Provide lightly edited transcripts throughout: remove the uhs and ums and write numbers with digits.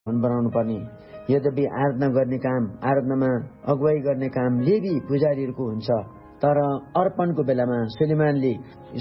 बनाउनु पर्ने। यद्यपि आराधना गर्ने काम, आराधनामा अगुवाई गर्ने काम लेवी पुजारीहरूको हुन्छ, तर अर्पणको बेलामा सुलेमानले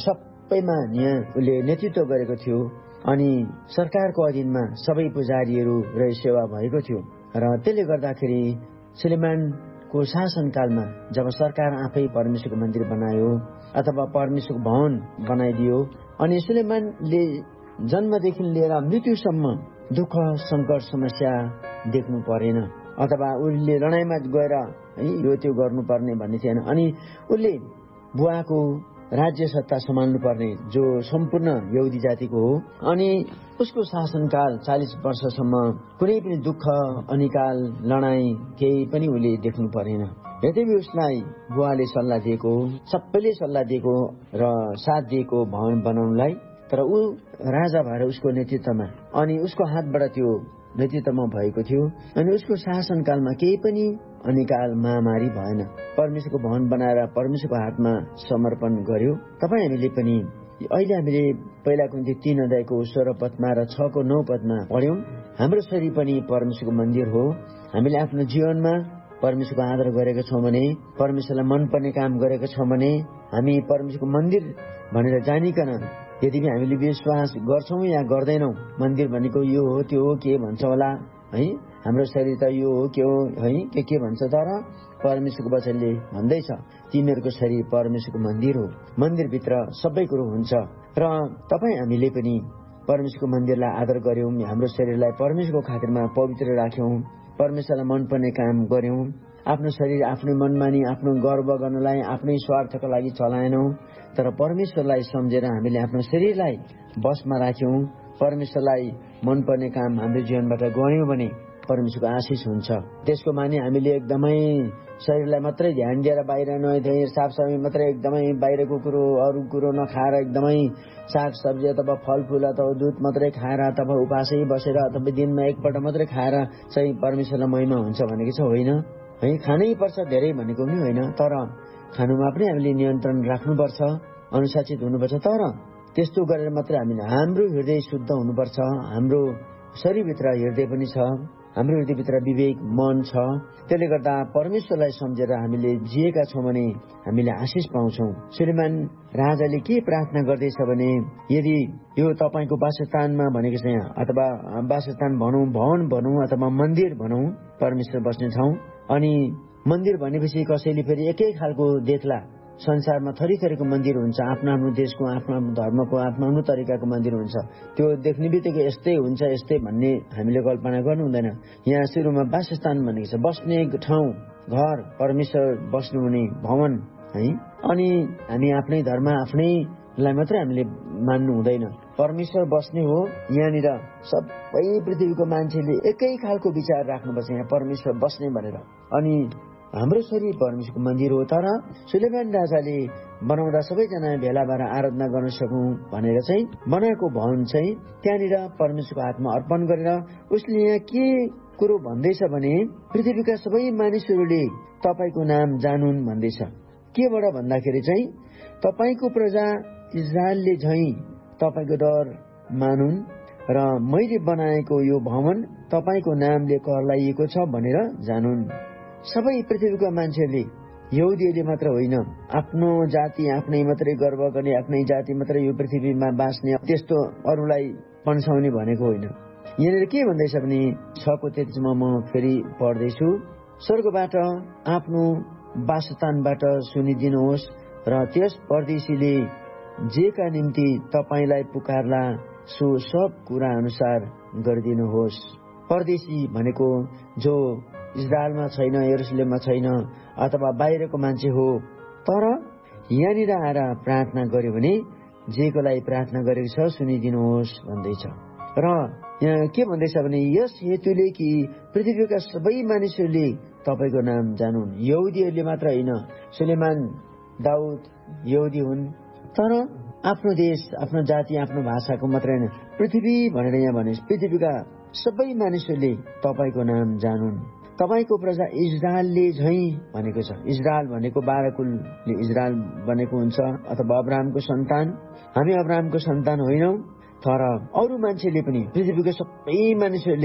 सबैमा उसले नेतृत्व गरेको थियो अनि सरकारको अधीनमा सबै पुजारीहरू र सेवा भएको थियो। र त्यसले गर्दाखेरि सुलेमानको शासनकालमा जब सरकार आफै परमेश्वरको मन्दिर बनायो अथवा परमेश्वरको भवन बनाइदियो अनि सुलेमानले जन्मदेखि लिएर मृत्युसम्म दुःख सङ्कट समस्या देख्नु परेन अथवा उसले लडाइँमा गएर यो त्यो गर्नुपर्ने भन्ने थिएन। अनि उसले बुवाको राज्य सत्ता सम्हाल्नु पर्ने जो सम्पूर्ण यहुदी जातिको हो। अनि उसको शासनकाल 40 वर्षसम्म कुनै पनि दुःख अनिकाल लडाइँ केही पनि उसले देख्नु परेन। यद्यपि उसलाई बुवाले सल्लाह दिएको, सबैले सल्लाह दिएको र साथ दिएको भवन बनाउनलाई, तर ऊ राजा भएर उसको नेतृत्वमा अनि उसको हातबाट त्यो नेतृत्वमा भएको थियो। अनि उसको शासनकालमा केही पनि अनिकाल महामारी भएन। परमेश्वरको भवन बनाएर परमेश्वरको हातमा समर्पण गर्यो। तपाईँ हामीले पनि अहिले हामीले पहिला कुन्ती 3 अध्यायको 16 पदमा र 6को 9 पदमा पढ्यौं। हाम्रो शरीर पनि परमेश्वरको मन्दिर हो। हामीले आफ्नो जीवनमा परमेश्वरको आदर गरेका छौँ भने, परमेश्वरलाई मनपर्ने काम गरेका छौँ भने हामी परमेश्वरको मन्दिर भनेर जानिकन यदि हामीले विश्वास गर्छौँ या गर्दैनौँ, मन्दिर भनेको यो हो त्यो हो के भन्छ होला है, हाम्रो शरीर त यो हो के हो है के भन्छ, तर परमेश्वरको वचनले भन्दैछ तिमीहरूको शरीर परमेश्वरको मन्दिर हो, मन्दिरभित्र सबै कुरो हुन्छ। र तपाईँ हामीले पनि परमेश्वरको मन्दिरलाई आदर गर्यौं, हाम्रो शरीरलाई परमेश्वरको खातिरमा पवित्र राख्यौं, परमेश्वरलाई मनपर्ने काम गर्यौं, आफ्नो शरीर आफ्नै मनमानी आफ्नो गर्व गर्नलाई आफ्नै स्वार्थको लागि चलाएनौं, तर परमेश्वरलाई सम्झेर हामीले आफ्नो शरीरलाई बसमा राख्यौं, परमेश्वरलाई मनपर्ने काम हाम्रो जीवनबाट गर्यौं भने परमेश्वरको आशिष हुन्छ। त्यसको माने हामीले एकदमै शरीरलाई मात्रै ध्यान दिएर बाहिर नदेखेर साफसफाइ मात्रै एकदमै बाहिरको कुरो अरू कुरो नखाएर एकदमै सागसब्जी अथवा फलफुल अथवा दुध मात्रै खाएर अथवा उपासै बसेर अथवा दिनमा एकपल्ट मात्रै खाएर चाहिँ परमेश्वरलाई महिमा हुन्छ भनेको चाहिँ होइन है। खानै पर्छ धेरै भनेको पनि होइन, तर खानुमा पनि हामीले नियन्त्रण राख्नुपर्छ, अनुशासित हुनुपर्छ। तर त्यस्तो गरेर मात्रै हामीले हाम्रो हृदय शुद्ध हुनुपर्छ। हाम्रो शरीरभित्र हृदय पनि छ, हाम्रो हृदयभित्र विवेक मन छ। त्यसले गर्दा परमेश्वरलाई सम्झेर हामीले जिएका छौँ भने हामीले आशिष पाउँछौँ। सुलेमान राजाले के प्रार्थना गर्दैछ भने यदि यो तपाईँको वासस्थानमा भनेको छ यहाँ, अथवा वासस्थान भनौँ, भवन भनौँ अथवा मन्दिर भनौँ, परमेश्वर बस्ने ठाउँ। अनि मन्दिर भनेपछि कसैले फेरि एकै खालको देख्ला। संसारमा थरी थरीको मन्दिर हुन्छ, आफ्नो आफ्नो देशको आफ्नो आफ्नो धर्मको आफ्नो आफ्नो तरिकाको मन्दिर हुन्छ। त्यो देख्ने बित्तिकै यस्तै हुन्छ यस्तै भन्ने हामीले कल्पना गर्नु हुँदैन। यहाँ सुरुमा वासस्थान भनेको छ, बस्ने ठाउँ, घर, परमेश्वर बस्नुहुने भवन है। अनि हामी आफ्नै धर्म आफ्नैलाई मात्रै हामीले मान्नु हुँदैन, परमेश्वर बस्ने हो। यहाँनिर सबै पृथ्वीको मान्छेले एकै खालको विचार राख्नुपर्छ यहाँ परमेश्वर बस्ने भनेर। अनि हाम्रो शरीर परमेश्वरको मन्दिर हो। तर सुलेमान राजाले बनाउँदा सबैजना भेला भएर आराधना गर्न सकौँ भनेर चाहिँ बनाएको भवन चाहिँ त्यहाँनिर परमेश्वरको हातमा अर्पण गरेर उसले यहाँ के कुरो भन्दैछ भने पृथ्वीका सबै मानिसहरूले तपाईँको नाम जानुन् भन्दैछ। केबाट भन्दाखेरि चाहिँ तपाईँको प्रजा इजरायलले झैं तपाईँको डर मानुन् र मैले बनाएको यो भवन तपाईँको नामले कहलाइएको छ भनेर जानुन्। सबै पृथ्वीका मान्छेहरूले, यहुदीहरूले मात्र होइन, आफ्नो जाति आफ्नै मात्रै गर्व गर्ने, आफ्नै जाति मात्रै यो पृथ्वीमा बाँच्ने, त्यस्तो अरूलाई पन्साउने भनेको होइन। यहाँनिर के भन्दैछ भने 6को 33मा म फेरि पढ्दैछु, स्वर्गबाट आफ्नो वासस्थानबाट सुनिदिनुहोस् र त्यस परदेशीले जेका निम्ति तपाईँलाई पुकारला सो सब कुरा अनुसार गरिदिनुहोस्। परदेशी भनेको जो इजरायलमा छैन, यरुशलेममा छैन अथवा बाहिरको मान्छे हो, तर यहाँनिर आएर प्रार्थना गर्यो भने जेको लागि प्रार्थना गरेको छ सुनिदिनुहोस् भन्दैछ। र यहाँ के भन्दैछ भने यस हेतुले कि पृथ्वीका सबै मानिसहरूले तपाईँको नाम जानुन्। यहुदीहरूले मात्र होइन, सुलेमान दाउद यहुदी हुन्, तर आफ्नो देश आफ्नो जाति आफ्नो भाषाको मात्रै होइन, पृथ्वी भनेर यहाँ भने पृथ्वीका सबै मानिसहरूले तपाईँको नाम जानुन्। तपाईँको प्रजा इजरायलले झैं भनेको छ। इजरायल भनेको 12 कुलले इजरायल बनेको हुन्छ अथवा अब्राहमको सन्तान। हामी अब्राहमको सन्तान होइनौँ, तर अरू मान्छेले पनि पृथ्वीको सबै मानिसहरूले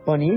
पनि